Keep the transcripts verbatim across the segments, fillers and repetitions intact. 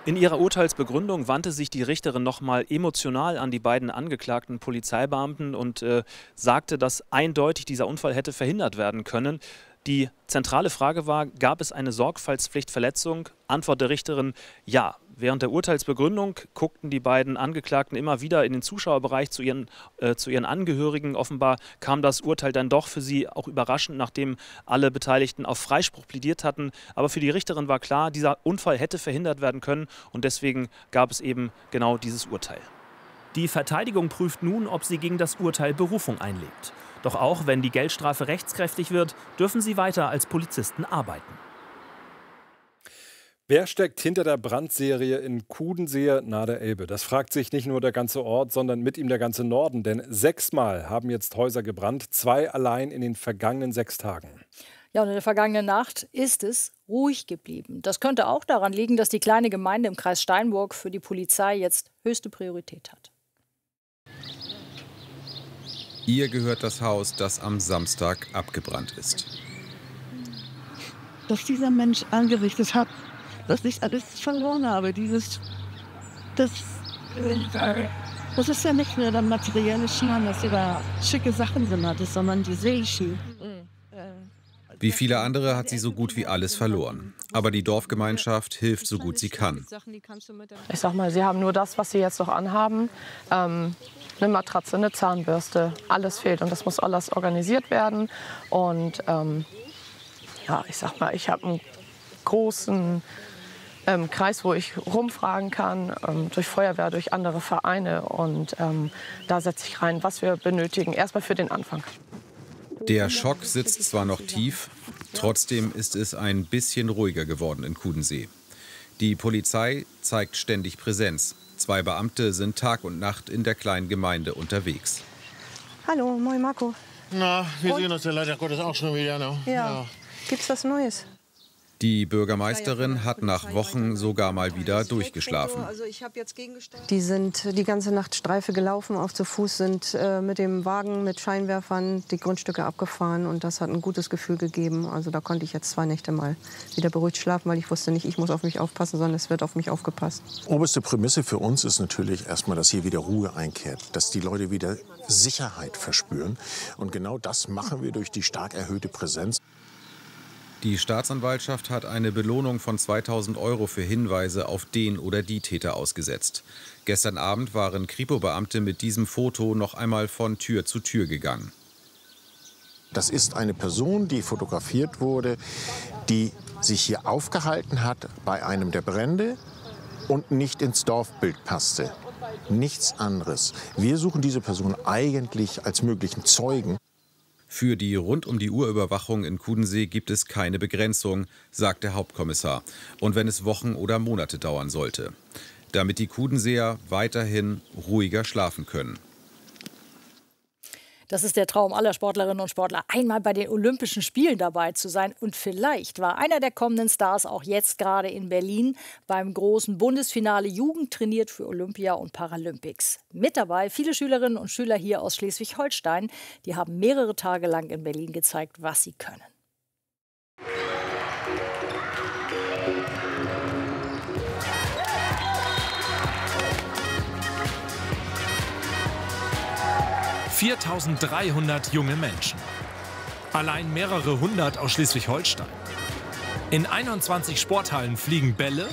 In ihrer Urteilsbegründung wandte sich die Richterin nochmal emotional an die beiden angeklagten Polizeibeamten und äh, sagte, dass eindeutig dieser Unfall hätte verhindert werden können. Die zentrale Frage war, gab es eine Sorgfaltspflichtverletzung? Antwort der Richterin, ja. Während der Urteilsbegründung guckten die beiden Angeklagten immer wieder in den Zuschauerbereich zu ihren, äh, zu ihren Angehörigen. Offenbar kam das Urteil dann doch für sie auch überraschend, nachdem alle Beteiligten auf Freispruch plädiert hatten. Aber für die Richterin war klar, dieser Unfall hätte verhindert werden können und deswegen gab es eben genau dieses Urteil. Die Verteidigung prüft nun, ob sie gegen das Urteil Berufung einlegt. Doch auch wenn die Geldstrafe rechtskräftig wird, dürfen sie weiter als Polizisten arbeiten. Wer steckt hinter der Brandserie in Kudensee nahe der Elbe? Das fragt sich nicht nur der ganze Ort, sondern mit ihm der ganze Norden. Denn sechsmal haben jetzt Häuser gebrannt, zwei allein in den vergangenen sechs Tagen. Ja, und in der vergangenen Nacht ist es ruhig geblieben. Das könnte auch daran liegen, dass die kleine Gemeinde im Kreis Steinburg für die Polizei jetzt höchste Priorität hat. Ihr gehört das Haus, das am Samstag abgebrannt ist. Dass dieser Mensch angerichtet hat, dass ich alles verloren habe. Dieses, das, das ist ja nicht nur der materielle Schaden, dass ihr da schicke Sachen drin hatte, sondern die Seelchen. Wie viele andere hat sie so gut wie alles verloren. Aber die Dorfgemeinschaft hilft so gut sie kann. Ich sag mal, sie haben nur das, was sie jetzt noch anhaben. Ähm, eine Matratze, eine Zahnbürste, alles fehlt. Und das muss alles organisiert werden. Und ähm, ja, ich sag mal, ich habe einen großen ähm, Kreis, wo ich rumfragen kann, ähm, durch Feuerwehr, durch andere Vereine. Und ähm, da setze ich rein, was wir benötigen. Erstmal für den Anfang. Der Schock sitzt zwar noch tief, trotzdem ist es ein bisschen ruhiger geworden in Kudensee. Die Polizei zeigt ständig Präsenz. Zwei Beamte sind Tag und Nacht in der kleinen Gemeinde unterwegs. Hallo, moin Marco. Na, wir und? sehen uns ja leider Gottes auch schon wieder. Ne? Ja. ja. Gibt's was Neues? Die Bürgermeisterin hat nach Wochen sogar mal wieder durchgeschlafen. Die sind die ganze Nacht Streife gelaufen, auf zu Fuß, sind äh, mit dem Wagen, mit Scheinwerfern die Grundstücke abgefahren. Und das hat ein gutes Gefühl gegeben. Also da konnte ich jetzt zwei Nächte mal wieder beruhigt schlafen, weil ich wusste nicht, ich muss auf mich aufpassen, sondern es wird auf mich aufgepasst. Oberste Prämisse für uns ist natürlich erstmal, dass hier wieder Ruhe einkehrt, dass die Leute wieder Sicherheit verspüren. Und genau das machen wir durch die stark erhöhte Präsenz. Die Staatsanwaltschaft hat eine Belohnung von zweitausend Euro für Hinweise auf den oder die Täter ausgesetzt. Gestern Abend waren Kripo-Beamte mit diesem Foto noch einmal von Tür zu Tür gegangen. Das ist eine Person, die fotografiert wurde, die sich hier aufgehalten hat bei einem der Brände und nicht ins Dorfbild passte. Nichts anderes. Wir suchen diese Person eigentlich als möglichen Zeugen. Für die Rund-um-die-Uhr-Überwachung in Kudensee gibt es keine Begrenzung, sagt der Hauptkommissar. Und wenn es Wochen oder Monate dauern sollte. Damit die Kudenseer weiterhin ruhiger schlafen können. Das ist der Traum aller Sportlerinnen und Sportler, einmal bei den Olympischen Spielen dabei zu sein. Und vielleicht war einer der kommenden Stars auch jetzt gerade in Berlin beim großen Bundesfinale Jugend trainiert für Olympia und Paralympics. Mit dabei viele Schülerinnen und Schüler hier aus Schleswig-Holstein. Die haben mehrere Tage lang in Berlin gezeigt, was sie können. viertausenddreihundert junge Menschen. Allein mehrere hundert aus Schleswig-Holstein. In einundzwanzig Sporthallen fliegen Bälle,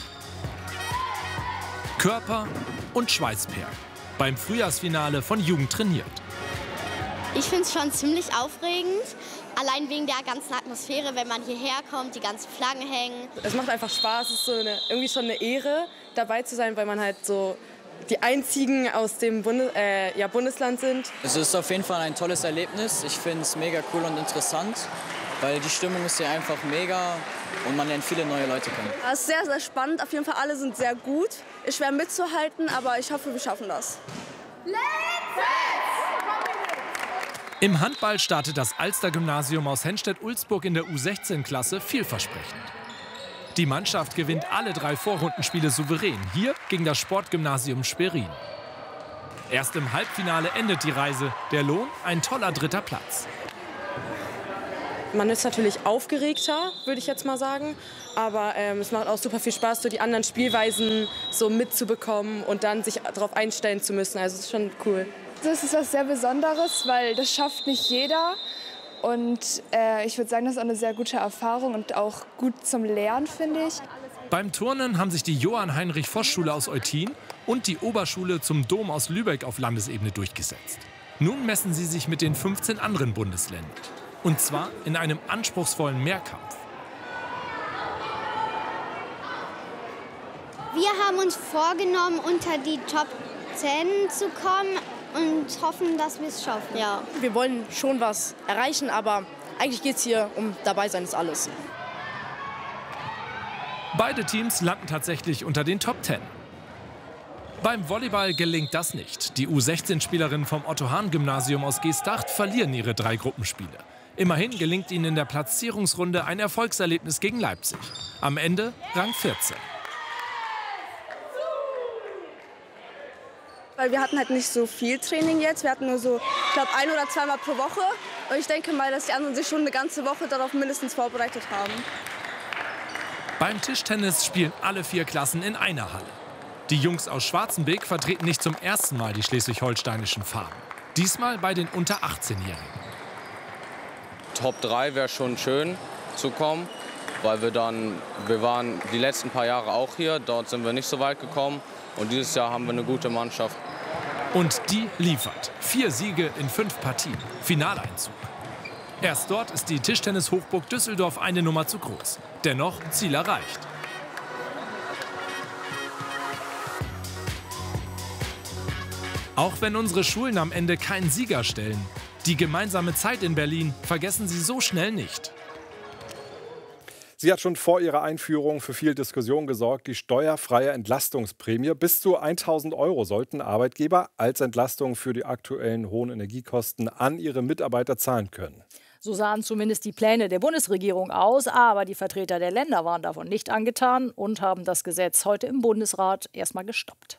Körper und Schweißperlen. Beim Frühjahrsfinale von Jugend trainiert. Ich finde es schon ziemlich aufregend. Allein wegen der ganzen Atmosphäre, wenn man hierher kommt, die ganzen Flaggen hängen. Es macht einfach Spaß. Es ist so eine, irgendwie schon eine Ehre, dabei zu sein, weil man halt so die einzigen aus dem Bundes äh, ja, Bundesland sind. Es ist auf jeden Fall ein tolles Erlebnis. Ich finde es mega cool und interessant, weil die Stimmung ist hier einfach mega und man lernt viele neue Leute kennen. Es ist sehr, sehr spannend. Auf jeden Fall alle sind sehr gut. Ist schwer mitzuhalten, aber ich hoffe, wir schaffen das. Im Handball startet das Alster-Gymnasium aus Henstedt-Ulzburg in der U sechzehn Klasse vielversprechend. Die Mannschaft gewinnt alle drei Vorrundenspiele souverän, hier gegen das Sportgymnasium Schwerin. Erst im Halbfinale endet die Reise. Der Lohn ein toller dritter Platz. Man ist natürlich aufgeregter, würde ich jetzt mal sagen. Aber ähm, es macht auch super viel Spaß, so die anderen Spielweisen so mitzubekommen und dann sich darauf einstellen zu müssen. Also es ist schon cool. Das ist was sehr Besonderes, weil das schafft nicht jeder. Und äh, ich würde sagen, das ist auch eine sehr gute Erfahrung und auch gut zum Lernen, finde ich. Beim Turnen haben sich die Johann-Heinrich-Voss-Schule aus Eutin und die Oberschule zum Dom aus Lübeck auf Landesebene durchgesetzt. Nun messen sie sich mit den fünfzehn anderen Bundesländern. Und zwar in einem anspruchsvollen Mehrkampf. Wir haben uns vorgenommen, unter die Top zehn zu kommen und hoffen, dass wir es schaffen. Ja, wir wollen schon was erreichen, aber eigentlich geht es hier um dabei sein ist alles. Beide Teams landen tatsächlich unter den Top zehn. Beim Volleyball gelingt das nicht. Die U sechzehn Spielerinnen vom Otto-Hahn-Gymnasium aus Geesthacht verlieren ihre drei Gruppenspiele. Immerhin gelingt ihnen in der Platzierungsrunde ein Erfolgserlebnis gegen Leipzig. Am Ende Rang vierzehn. Weil wir hatten halt nicht so viel Training jetzt. Wir hatten nur so, ich glaube, ein oder zweimal pro Woche. Und ich denke mal, dass die anderen sich schon eine ganze Woche darauf mindestens vorbereitet haben. Beim Tischtennis spielen alle vier Klassen in einer Halle. Die Jungs aus Schwarzenbeek vertreten nicht zum ersten Mal die schleswig-holsteinischen Farben. Diesmal bei den unter achtzehnjährigen. Top drei wäre schon schön zu kommen, weil wir dann, wir waren die letzten paar Jahre auch hier, dort sind wir nicht so weit gekommen und dieses Jahr haben wir eine gute Mannschaft. Und die liefert. Vier Siege in fünf Partien. Finaleinzug. Erst dort ist die Tischtennis-Hochburg Düsseldorf eine Nummer zu groß. Dennoch Ziel erreicht. Auch wenn unsere Schulen am Ende keinen Sieger stellen, die gemeinsame Zeit in Berlin vergessen sie so schnell nicht. Sie hat schon vor ihrer Einführung für viel Diskussion gesorgt, die steuerfreie Entlastungsprämie. Bis zu tausend Euro sollten Arbeitgeber als Entlastung für die aktuellen hohen Energiekosten an ihre Mitarbeiter zahlen können. So sahen zumindest die Pläne der Bundesregierung aus, aber die Vertreter der Länder waren davon nicht angetan und haben das Gesetz heute im Bundesrat erstmal gestoppt.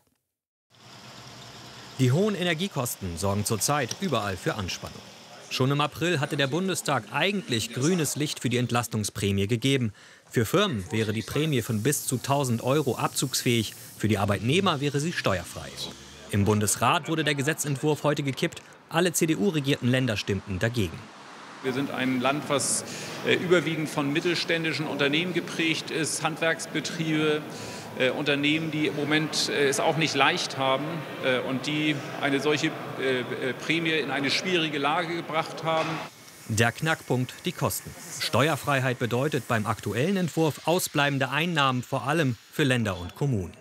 Die hohen Energiekosten sorgen zurzeit überall für Anspannung. Schon im April hatte der Bundestag eigentlich grünes Licht für die Entlastungsprämie gegeben. Für Firmen wäre die Prämie von bis zu tausend Euro abzugsfähig, für die Arbeitnehmer wäre sie steuerfrei. Im Bundesrat wurde der Gesetzentwurf heute gekippt. Alle C D U-regierten Länder stimmten dagegen. Wir sind ein Land, was äh, überwiegend von mittelständischen Unternehmen geprägt ist, Handwerksbetriebe, äh, Unternehmen, die im Moment äh, es auch nicht leicht haben äh, und die eine solche äh, äh, Prämie in eine schwierige Lage gebracht haben. Der Knackpunkt, die Kosten. Steuerfreiheit bedeutet beim aktuellen Entwurf ausbleibende Einnahmen, vor allem für Länder und Kommunen.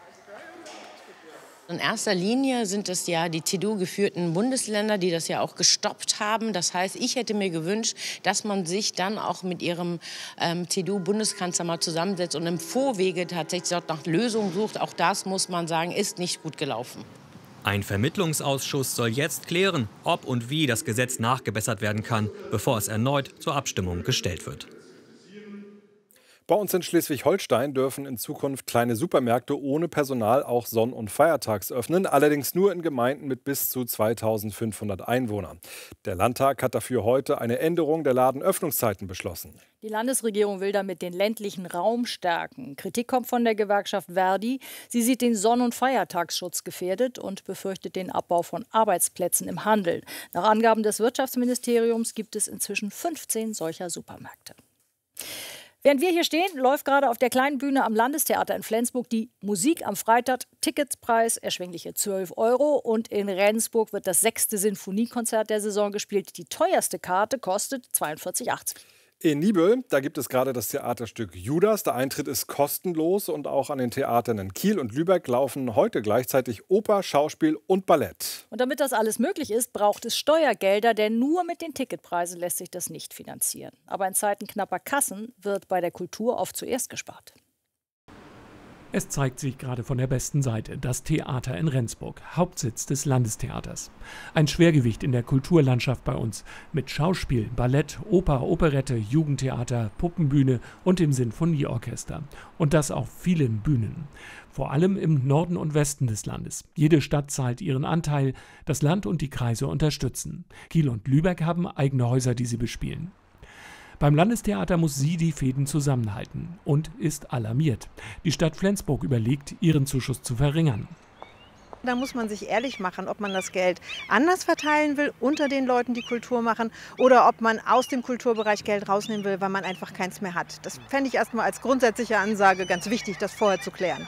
In erster Linie sind es ja die C D U-geführten Bundesländer, die das ja auch gestoppt haben. Das heißt, ich hätte mir gewünscht, dass man sich dann auch mit ihrem ähm, C D U-Bundeskanzler mal zusammensetzt und im Vorwege tatsächlich dort nach Lösungen sucht. Auch das, muss man sagen, ist nicht gut gelaufen. Ein Vermittlungsausschuss soll jetzt klären, ob und wie das Gesetz nachgebessert werden kann, bevor es erneut zur Abstimmung gestellt wird. Bei uns in Schleswig-Holstein dürfen in Zukunft kleine Supermärkte ohne Personal auch sonn- und feiertags öffnen, allerdings nur in Gemeinden mit bis zu zweitausendfünfhundert Einwohnern. Der Landtag hat dafür heute eine Änderung der Ladenöffnungszeiten beschlossen. Die Landesregierung will damit den ländlichen Raum stärken. Kritik kommt von der Gewerkschaft Verdi. Sie sieht den Sonn- und Feiertagsschutz gefährdet und befürchtet den Abbau von Arbeitsplätzen im Handel. Nach Angaben des Wirtschaftsministeriums gibt es inzwischen fünfzehn solcher Supermärkte. Während wir hier stehen, läuft gerade auf der kleinen Bühne am Landestheater in Flensburg die Musik am Freitag. Ticketpreis erschwingliche zwölf Euro. Und in Rendsburg wird das sechste Sinfoniekonzert der Saison gespielt. Die teuerste Karte kostet zweiundvierzig achtzig. In Nibel, da gibt es gerade das Theaterstück Judas. Der Eintritt ist kostenlos und auch an den Theatern in Kiel und Lübeck laufen heute gleichzeitig Oper, Schauspiel und Ballett. Und damit das alles möglich ist, braucht es Steuergelder, denn nur mit den Ticketpreisen lässt sich das nicht finanzieren. Aber in Zeiten knapper Kassen wird bei der Kultur oft zuerst gespart. Es zeigt sich gerade von der besten Seite, das Theater in Rendsburg, Hauptsitz des Landestheaters. Ein Schwergewicht in der Kulturlandschaft bei uns, mit Schauspiel, Ballett, Oper, Operette, Jugendtheater, Puppenbühne und dem Sinfonieorchester. Und das auf vielen Bühnen. Vor allem im Norden und Westen des Landes. Jede Stadt zahlt ihren Anteil, das Land und die Kreise unterstützen. Kiel und Lübeck haben eigene Häuser, die sie bespielen. Beim Landestheater muss sie die Fäden zusammenhalten und ist alarmiert. Die Stadt Flensburg überlegt, ihren Zuschuss zu verringern. Da muss man sich ehrlich machen, ob man das Geld anders verteilen will, unter den Leuten, die Kultur machen, oder ob man aus dem Kulturbereich Geld rausnehmen will, weil man einfach keins mehr hat. Das fände ich erstmal als grundsätzliche Ansage ganz wichtig, das vorher zu klären.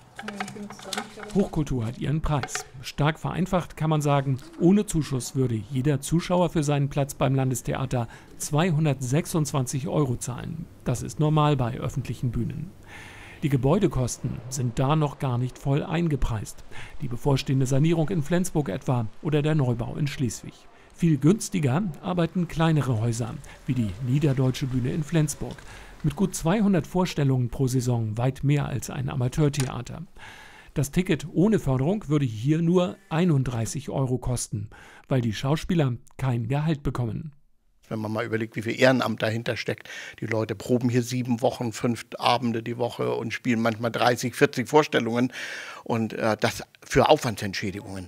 Hochkultur hat ihren Preis. Stark vereinfacht kann man sagen, ohne Zuschuss würde jeder Zuschauer für seinen Platz beim Landestheater zweihundertsechsundzwanzig Euro zahlen. Das ist normal bei öffentlichen Bühnen. Die Gebäudekosten sind da noch gar nicht voll eingepreist. Die bevorstehende Sanierung in Flensburg etwa oder der Neubau in Schleswig. Viel günstiger arbeiten kleinere Häuser, wie die Niederdeutsche Bühne in Flensburg. Mit gut zweihundert Vorstellungen pro Saison, weit mehr als ein Amateurtheater. Das Ticket ohne Förderung würde hier nur einunddreißig Euro kosten, weil die Schauspieler kein Gehalt bekommen. Wenn man mal überlegt, wie viel Ehrenamt dahinter steckt. Die Leute proben hier sieben Wochen, fünf Abende die Woche und spielen manchmal dreißig, vierzig Vorstellungen. Und äh, das für Aufwandsentschädigungen.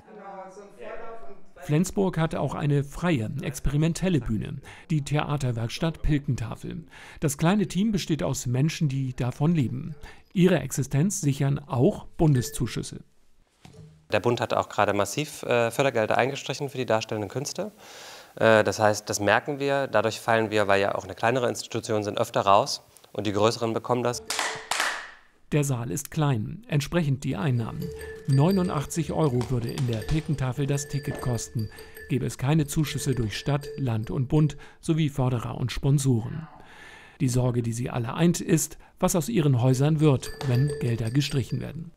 Flensburg hat auch eine freie, experimentelle Bühne, die Theaterwerkstatt Pilkentafel. Das kleine Team besteht aus Menschen, die davon leben. Ihre Existenz sichern auch Bundeszuschüsse. Der Bund hat auch gerade massiv äh, Fördergelder eingestrichen für die darstellenden Künste. Äh, das heißt, das merken wir. Dadurch fallen wir, weil ja auch eine kleinere Institution sind, öfter raus. Und die größeren bekommen das. Der Saal ist klein, entsprechend die Einnahmen. neunundachtzig Euro würde in der Pilkentafel das Ticket kosten, gäbe es keine Zuschüsse durch Stadt, Land und Bund sowie Förderer und Sponsoren. Die Sorge, die sie alle eint, ist, was aus ihren Häusern wird, wenn Gelder gestrichen werden.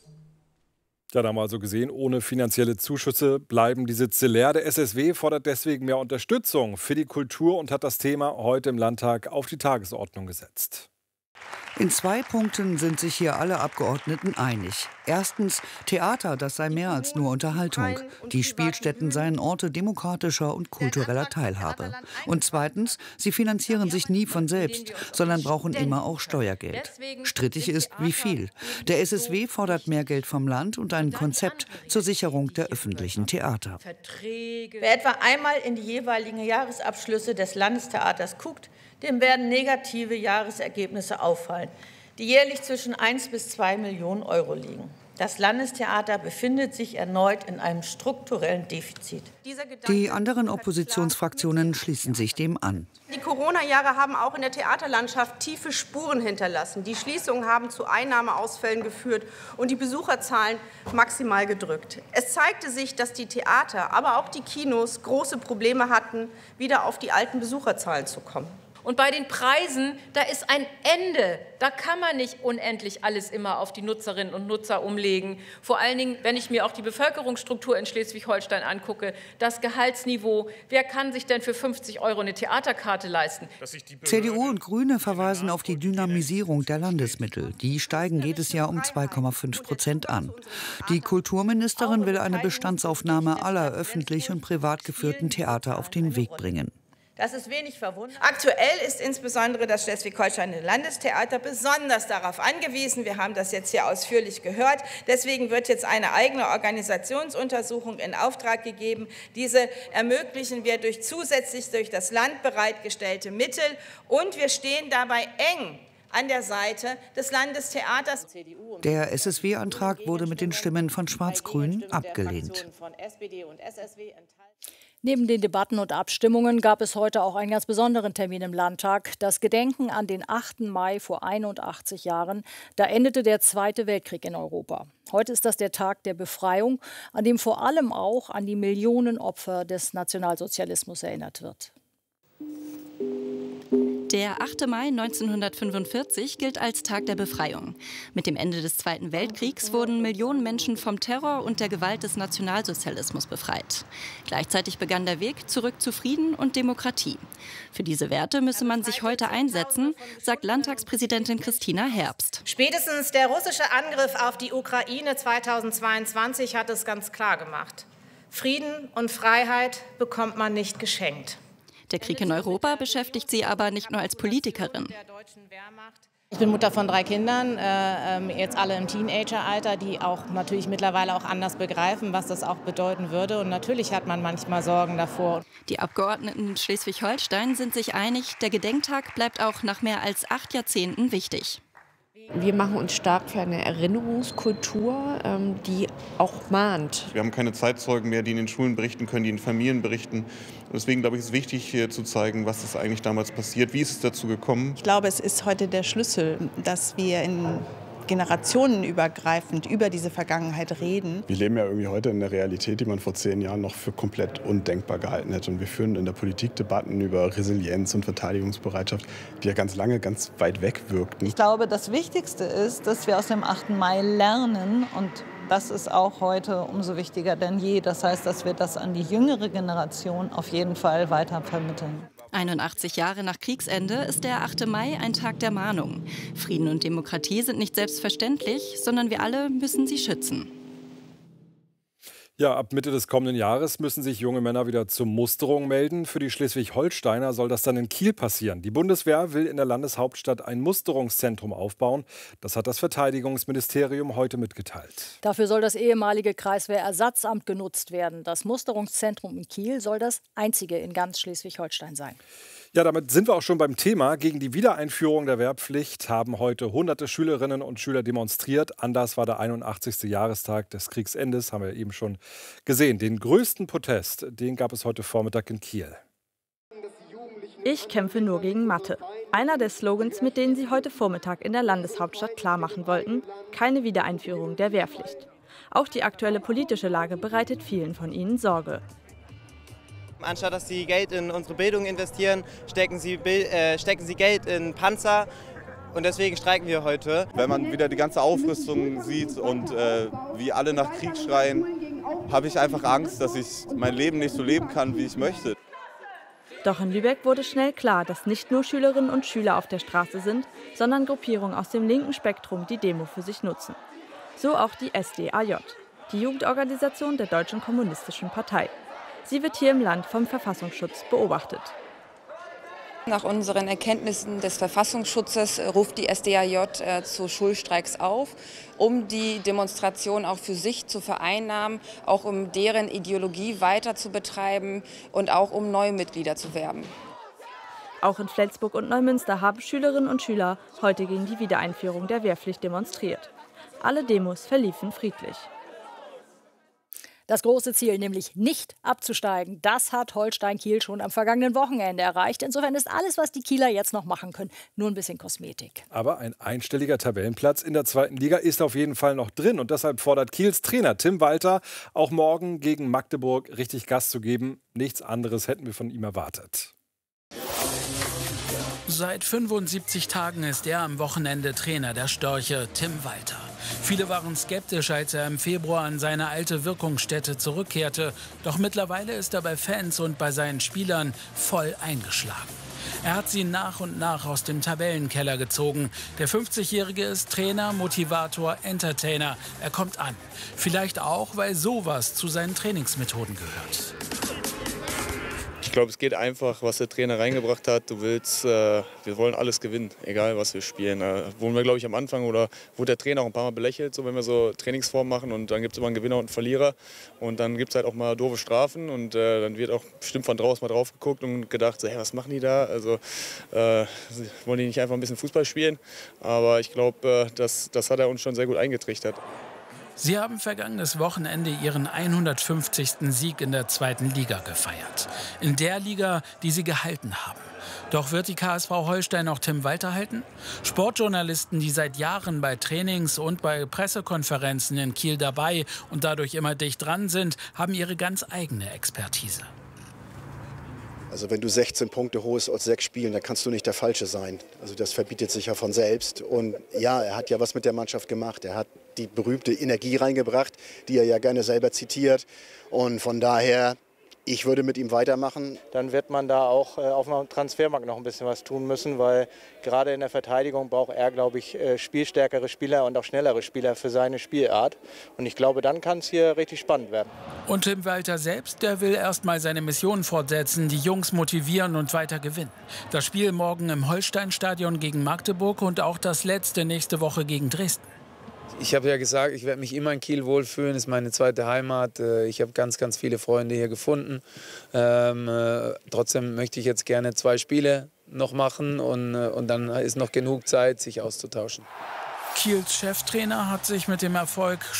Ja, da haben wir also gesehen, ohne finanzielle Zuschüsse bleiben die Sitze leer. Der S S W fordert deswegen mehr Unterstützung für die Kultur und hat das Thema heute im Landtag auf die Tagesordnung gesetzt. In zwei Punkten sind sich hier alle Abgeordneten einig. Erstens, Theater, das sei mehr als nur Unterhaltung. Die Spielstätten seien Orte demokratischer und kultureller Teilhabe. Und zweitens, sie finanzieren sich nie von selbst, sondern brauchen immer auch Steuergeld. Strittig ist, wie viel. Der S S W fordert mehr Geld vom Land und ein Konzept zur Sicherung der öffentlichen Theater. Wer etwa einmal in die jeweiligen Jahresabschlüsse des Landestheaters guckt, dem werden negative Jahresergebnisse auffallen, die jährlich zwischen eins bis zwei Millionen Euro liegen. Das Landestheater befindet sich erneut in einem strukturellen Defizit. Die anderen Oppositionsfraktionen schließen sich dem an. Die Corona-Jahre haben auch in der Theaterlandschaft tiefe Spuren hinterlassen. Die Schließungen haben zu Einnahmeausfällen geführt und die Besucherzahlen maximal gedrückt. Es zeigte sich, dass die Theater, aber auch die Kinos große Probleme hatten, wieder auf die alten Besucherzahlen zu kommen. Und bei den Preisen, da ist ein Ende. Da kann man nicht unendlich alles immer auf die Nutzerinnen und Nutzer umlegen. Vor allen Dingen, wenn ich mir auch die Bevölkerungsstruktur in Schleswig-Holstein angucke, das Gehaltsniveau. Wer kann sich denn für fünfzig Euro eine Theaterkarte leisten? C D U und Grüne verweisen auf die Dynamisierung der Landesmittel. Die steigen jedes Jahr um zwei Komma fünf Prozent an. Die Kulturministerin will eine Bestandsaufnahme aller öffentlich und privat geführten Theater auf den Weg bringen. Das ist wenig verwunderlich. Aktuell ist insbesondere das Schleswig-Holsteiner Landestheater besonders darauf angewiesen. Wir haben das jetzt hier ausführlich gehört. Deswegen wird jetzt eine eigene Organisationsuntersuchung in Auftrag gegeben. Diese ermöglichen wir durch zusätzlich durch das Land bereitgestellte Mittel. Und wir stehen dabei eng an der Seite des Landestheaters. Der S S W-Antrag wurde mit den Stimmen von Schwarz-Grün abgelehnt. Neben den Debatten und Abstimmungen gab es heute auch einen ganz besonderen Termin im Landtag. Das Gedenken an den achten Mai vor einundachtzig Jahren. Da endete der Zweite Weltkrieg in Europa. Heute ist das der Tag der Befreiung, an dem vor allem auch an die Millionen Opfer des Nationalsozialismus erinnert wird. Der achte Mai neunzehnhundertfünfundvierzig gilt als Tag der Befreiung. Mit dem Ende des Zweiten Weltkriegs wurden Millionen Menschen vom Terror und der Gewalt des Nationalsozialismus befreit. Gleichzeitig begann der Weg zurück zu Frieden und Demokratie. Für diese Werte müsse man sich heute einsetzen, sagt Landtagspräsidentin Christina Herbst. Spätestens der russische Angriff auf die Ukraine zweitausendzweiundzwanzig hat es ganz klar gemacht. Frieden und Freiheit bekommt man nicht geschenkt. Der Krieg in Europa beschäftigt sie aber nicht nur als Politikerin. Ich bin Mutter von drei Kindern, äh, jetzt alle im Teenageralter, die auch natürlich mittlerweile auch anders begreifen, was das auch bedeuten würde. Und natürlich hat man manchmal Sorgen davor. Die Abgeordneten in Schleswig-Holstein sind sich einig, der Gedenktag bleibt auch nach mehr als acht Jahrzehnten wichtig. Wir machen uns stark für eine Erinnerungskultur, die auch mahnt. Wir haben keine Zeitzeugen mehr, die in den Schulen berichten können, die in Familien berichten. Und deswegen glaube ich, ist es wichtig, hier zu zeigen, was ist eigentlich damals passiert, wie ist es dazu gekommen. Ich glaube, es ist heute der Schlüssel, dass wir in generationenübergreifend über diese Vergangenheit reden. Wir leben ja irgendwie heute in der Realität, die man vor zehn Jahren noch für komplett undenkbar gehalten hätte. Und wir führen in der Politik Debatten über Resilienz und Verteidigungsbereitschaft, die ja ganz lange ganz weit weg wirkten. Ich glaube, das Wichtigste ist, dass wir aus dem achten Mai lernen. Und das ist auch heute umso wichtiger denn je. Das heißt, dass wir das an die jüngere Generation auf jeden Fall weiter vermitteln. einundachtzig Jahre nach Kriegsende ist der achte Mai ein Tag der Mahnung. Frieden und Demokratie sind nicht selbstverständlich, sondern wir alle müssen sie schützen. Ja, ab Mitte des kommenden Jahres müssen sich junge Männer wieder zur Musterung melden. Für die Schleswig-Holsteiner soll das dann in Kiel passieren. Die Bundeswehr will in der Landeshauptstadt ein Musterungszentrum aufbauen. Das hat das Verteidigungsministerium heute mitgeteilt. Dafür soll das ehemalige Kreiswehrersatzamt genutzt werden. Das Musterungszentrum in Kiel soll das einzige in ganz Schleswig-Holstein sein. Ja, damit sind wir auch schon beim Thema. Gegen die Wiedereinführung der Wehrpflicht haben heute hunderte Schülerinnen und Schüler demonstriert. Anlass war der einundachtzigste Jahrestag des Kriegsendes, haben wir eben schon gesehen. Den größten Protest, den gab es heute Vormittag in Kiel. Ich kämpfe nur gegen Mathe. Einer der Slogans, mit denen sie heute Vormittag in der Landeshauptstadt klarmachen wollten, keine Wiedereinführung der Wehrpflicht. Auch die aktuelle politische Lage bereitet vielen von ihnen Sorge. Anstatt dass sie Geld in unsere Bildung investieren, stecken sie, äh, stecken sie Geld in Panzer. Und deswegen streiken wir heute. Wenn man wieder die ganze Aufrüstung sieht und äh, wie alle nach Krieg schreien, habe ich einfach Angst, dass ich mein Leben nicht so leben kann, wie ich möchte. Doch in Lübeck wurde schnell klar, dass nicht nur Schülerinnen und Schüler auf der Straße sind, sondern Gruppierungen aus dem linken Spektrum die Demo für sich nutzen. So auch die S D A J, die Jugendorganisation der Deutschen Kommunistischen Partei. Sie wird hier im Land vom Verfassungsschutz beobachtet. Nach unseren Erkenntnissen des Verfassungsschutzes ruft die S D A J äh, zu Schulstreiks auf, um die Demonstration auch für sich zu vereinnahmen, auch um deren Ideologie weiter zu betreiben und auch um neue Mitglieder zu werben. Auch in Flensburg und Neumünster haben Schülerinnen und Schüler heute gegen die Wiedereinführung der Wehrpflicht demonstriert. Alle Demos verliefen friedlich. Das große Ziel, nämlich nicht abzusteigen, das hat Holstein-Kiel schon am vergangenen Wochenende erreicht. Insofern ist alles, was die Kieler jetzt noch machen können, nur ein bisschen Kosmetik. Aber ein einstelliger Tabellenplatz in der zweiten Liga ist auf jeden Fall noch drin. Und deshalb fordert Kiels Trainer Tim Walter, auch morgen gegen Magdeburg richtig Gas zu geben. Nichts anderes hätten wir von ihm erwartet. Seit fünfundsiebzig Tagen ist er am Wochenende Trainer der Störche, Tim Walter. Viele waren skeptisch, als er im Februar an seine alte Wirkungsstätte zurückkehrte. Doch mittlerweile ist er bei Fans und bei seinen Spielern voll eingeschlagen. Er hat sie nach und nach aus dem Tabellenkeller gezogen. Der fünfzigjährige ist Trainer, Motivator, Entertainer. Er kommt an. Vielleicht auch, weil sowas zu seinen Trainingsmethoden gehört. Ich glaube, es geht einfach, was der Trainer reingebracht hat. Du willst, äh, wir wollen alles gewinnen, egal was wir spielen. Äh, wurden wir, glaube ich, am Anfang oder wurde der Trainer auch ein paar Mal belächelt, so wenn wir so Trainingsformen machen und dann gibt es immer einen Gewinner und einen Verlierer und dann gibt es halt auch mal doofe Strafen und äh, dann wird auch bestimmt von draußen mal drauf geguckt und gedacht, so, hey, was machen die da? Also äh, wollen die nicht einfach ein bisschen Fußball spielen? Aber ich glaube, äh, das, das hat er uns schon sehr gut eingetrichtert. Sie haben vergangenes Wochenende ihren hundertfünfzigsten Sieg in der zweiten Liga gefeiert. In der Liga, die sie gehalten haben. Doch wird die K S V Holstein auch Tim Walter halten? Sportjournalisten, die seit Jahren bei Trainings und bei Pressekonferenzen in Kiel dabei und dadurch immer dicht dran sind, haben ihre ganz eigene Expertise. Also wenn du sechzehn Punkte holst aus sechs Spielen, dann kannst du nicht der Falsche sein. Also das verbietet sich ja von selbst. Und ja, er hat ja was mit der Mannschaft gemacht. Er hat die berühmte Energie reingebracht, die er ja gerne selber zitiert. Und von daher Ich würde mit ihm weitermachen. Dann wird man da auch äh, auf dem Transfermarkt noch ein bisschen was tun müssen, weil gerade in der Verteidigung braucht er, glaube ich, äh, spielstärkere Spieler und auch schnellere Spieler für seine Spielart. Und ich glaube, dann kann es hier richtig spannend werden. Und Tim Walter selbst, der will erst mal seine Mission fortsetzen, die Jungs motivieren und weiter gewinnen. Das Spiel morgen im Holsteinstadion gegen Magdeburg und auch das letzte nächste Woche gegen Dresden. Ich habe ja gesagt, ich werde mich immer in Kiel wohlfühlen, das ist meine zweite Heimat. Ich habe ganz, ganz viele Freunde hier gefunden. Ähm, äh, trotzdem möchte ich jetzt gerne zwei Spiele noch machen und, und dann ist noch genug Zeit, sich auszutauschen. Kiels Cheftrainer hat sich mit dem Erfolg